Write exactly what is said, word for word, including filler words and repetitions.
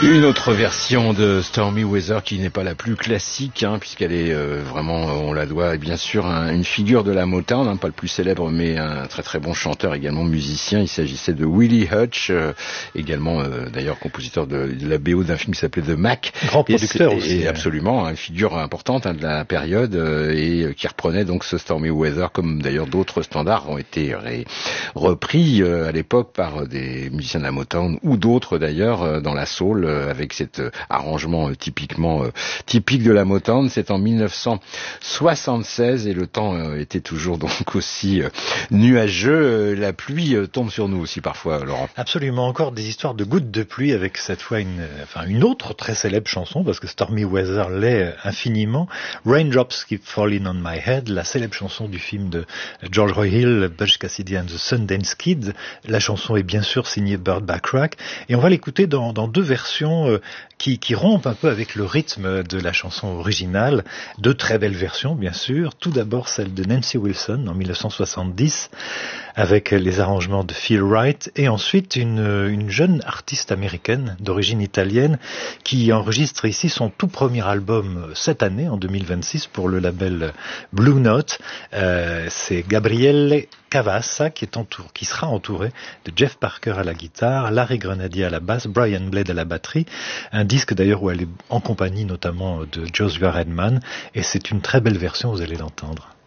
Une autre version de Stormy Weather qui n'est pas la plus classique, hein, puisqu'elle est euh, vraiment, on la doit bien sûr à une figure de la Motown, hein, pas le plus célèbre, mais un très très bon chanteur, également musicien. Il s'agissait de Willie Hutch, euh, également euh, d'ailleurs compositeur de, de la B O d'un film qui s'appelait The Mac. Grand producteur et aussi. Et absolument, hein, une figure importante hein, de la période euh, et euh, qui reprenait donc ce Stormy Weather, comme d'ailleurs d'autres standards ont été ré- repris euh, à l'époque par des musiciens de la Motown ou d'autres d'ailleurs euh, dans la soul. Avec cet euh, arrangement euh, typiquement euh, typique de la Motown. C'est en mille neuf cent soixante-seize et le temps euh, était toujours donc aussi euh, nuageux. Euh, la pluie euh, tombe sur nous aussi parfois, Laurent. Absolument, encore des histoires de gouttes de pluie avec cette fois une, enfin une autre très célèbre chanson, parce que Stormy Weather l'est infiniment. Raindrops Keep Falling on My Head, la célèbre chanson du film de George Roy Hill, Butch Cassidy and the Sundance Kid. La chanson est bien sûr signée Burt Bacharach et on va l'écouter dans, dans deux versions Qui, qui rompent un peu avec le rythme de la chanson originale. Deux très belles versions, bien sûr. Tout d'abord celle de Nancy Wilson en mille neuf cent soixante-dix, avec les arrangements de Phil Wright, et ensuite une, une jeune artiste américaine d'origine italienne qui enregistre ici son tout premier album cette année, en deux mille vingt-six, pour le label Blue Note. Euh, c'est Gabrielle Cavassa qui, est entour, qui sera entouré de Jeff Parker à la guitare, Larry Grenadier à la basse, Brian Blade à la batterie. Un disque d'ailleurs où elle est en compagnie notamment de Joshua Redman, et c'est une très belle version, vous allez l'entendre.